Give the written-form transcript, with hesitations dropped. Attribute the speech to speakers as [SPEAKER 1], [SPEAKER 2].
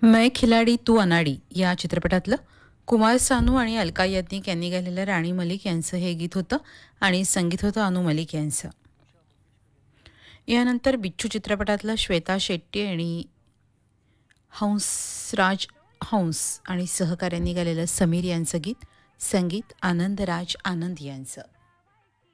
[SPEAKER 1] मैं खिलाडी तू अनाडी या चित्रपटातलं कुमार सानू आणि अलका याज्ञिक यांनी गायलेलं राणी मलिक यांचं हे गीत होतं आणि संगीत होतं अनु मलिक यांचं. यानंतर बिच्छू चित्रपटातलं श्वेता शेट्टी आणि हंसराज हंस आणि सहकाऱ्यांनी गायलेलं समीर यांचं गीत, संगीत आनंदराज आनंद यांचं.